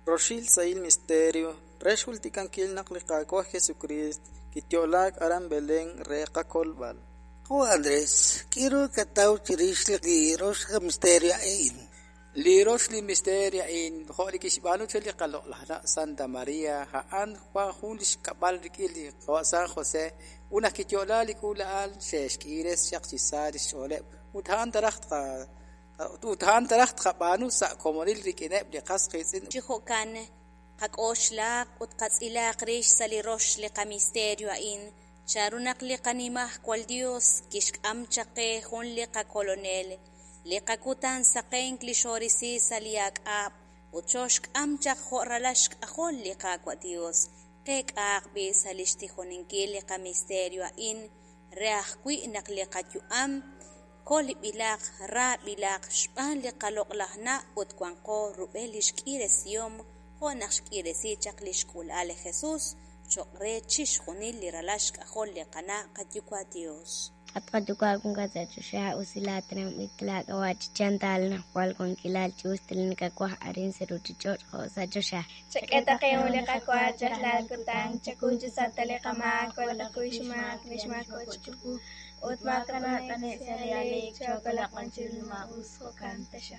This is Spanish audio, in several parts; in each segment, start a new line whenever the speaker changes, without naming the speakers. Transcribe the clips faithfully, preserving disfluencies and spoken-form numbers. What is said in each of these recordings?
Roshil Sail Misterio, Preshultikan Kilnaklikako Jesucristo, Kitiolak Aran Belén Reqa Colbal.
Oh Andrés, quiero catau chirishli ki rosh misterio ein.
Li roshli misterio in hori kishbanu cheli kalo lahna Santa Maria haan Juan Julish kabal rikili San Jose una kitiola likula al shesh kires shaqsisari shole uthan taraht qa uthan taraht qabanu sa komonil rikineb li qasqisin
chihokan qakoshla utqatsila qrish sali rosh li misterio in charunak li qanimah kwal Dios kishk amchaqe hun li qa colonel لقاكوتان سقين كليشوريسي سالياك آب وتشوشك أمجاق خورالاشك أخول لقاكو ديوس قيك آق بي ساليشتي خوننكي لقا ميستيريو إن رياخ كوي إنك لقاكيو أم كولي بلاق را بلاق شبان لقالوق لهنا وتكوانقو روبيليش كيرس يوم هو نخش كيرسي چاقليش كول آل خيسوس شوقري تشيش خوني لرالاشك أخول لقانا قديوكو ديوس
At kung kasi siya usila tinang itla kawa chantal na kwal kung kilal chus tilin ka kwa arin si ruti chot ko sa siya.
Chaketa kayo uli ka kwa chaklal kutang chakuju sa tali kama kwa lakuy shmak nishmak ko chuku utma kana tani serialik chokola konchil maus ko kanta siya.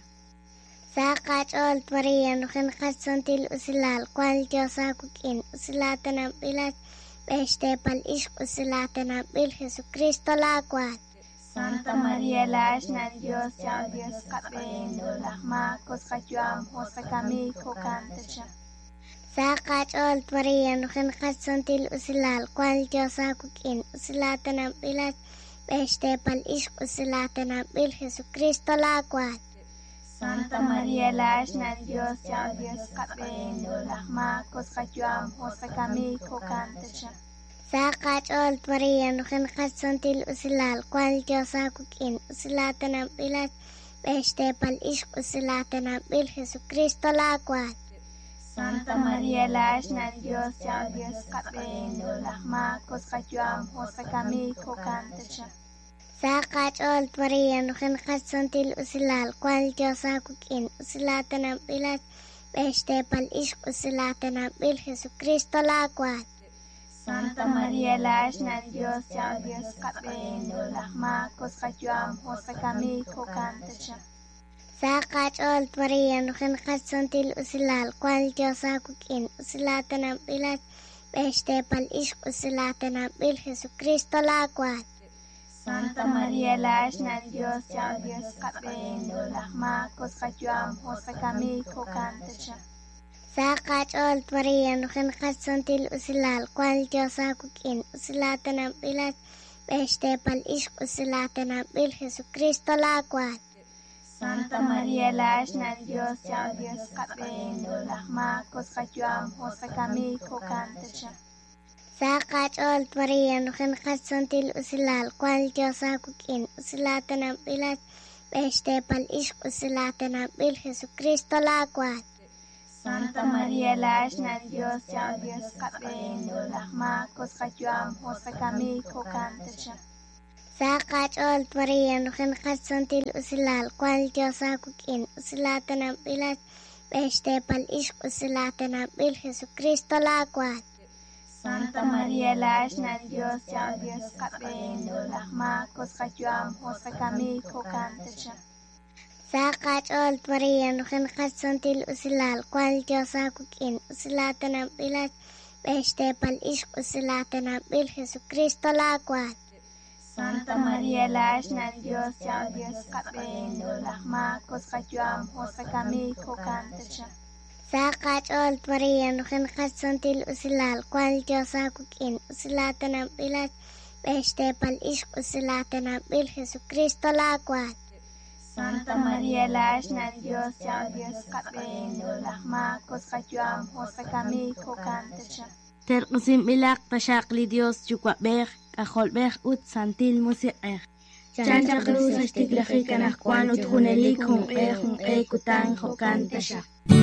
Sa kachol Maria nukin kasantil usilal kwal Diyosa kukin usilatan ang pilat Este pal ishq usilatana bil Jesucristo la aguat.
Santa María la ashna Dios ya Dios kapen lahma koskayam hosakami kokantasha.
Sa kachol Maria nukin kasantil usilal kwal Diyosa kukin usilatana bilat este pal ishq usilatana bil Jesucristo la aguat.
Santa María la ashna Dios ya Dios kapen lahma koskayam hosakami kokantasha.
Sa kachol Maria nukin kasantil usilal kwal Diyosa kukin usilatana bilat este pal ishq usilatana bil Jesucristo la aguat.
Santa María la ashna Dios ya Dios kapen lahma koskayam hosakami kokantasha.
Sa kachol Maria nukin kasantil usilal kwal Diyosa kukin usilatana bilat este pal ishq usilatana bil Jesucristo la aguat.
Santa María la ashna Dios ya Dios kapen lahma koskayam hosakami kokantasha.
Sa kachol Maria nukin kasantil usilal kwal Diyosa kukin usilatana bilat este pal ishq usilatana bil Jesucristo la aguat.
Santa María la ashna Dios ya Dios kapen lahma koskayam hosakami kokantasha.
Sa kachol Maria nukin kasantil usilal kwal Diyosa kukin usilatana bilat este pal ishq usilatana bil Jesucristo la aguat.
Santa María la ashna Dios ya Dios kapen lahma koskayam hosakami kokantasha.
Sa kachol Maria nukin kasantil usilal kwal Diyosa kukin usilatana bilat este pal ishq usilatana bil Jesucristo la aguat.
Santa María la ashna Dios ya Dios kapen lahma koskayam hosakami kokantasha.
Sa kachol Maria nukin kasantil usilal kwal Diyosa kukin usilatana bilat este pal ishq usilatana bil Jesucristo la aguat.
Santa María la ashna Dios ya Dios kapen lahma koskayam hosakami kokantasha.
Sa kachol Maria nukin kasantil usilal kwal Diyosa kukin usilatana bilat este pal ishq usilatana bil Jesucristo la aguat.
Santa María la ashna Dios ya Dios kapen lahma koskayam hosakami kokantasha.
Sa kachol Maria nukin kasantil usilal kwal Diyosa kukin usilatana bilat este pal ishq usilatana bil Jesucristo la aguat.
Santa María la ashna Dios ya Dios kapen lahma koskayam hosakami kokantasha.
Terqsim bilaq tashaqli Dios chukwabeq ajolbeq ut santil musiqeq. Chancha cruz ashtiklaqi kanaq kuan ut hunelik hunqeq hunqey kutan hokantasha.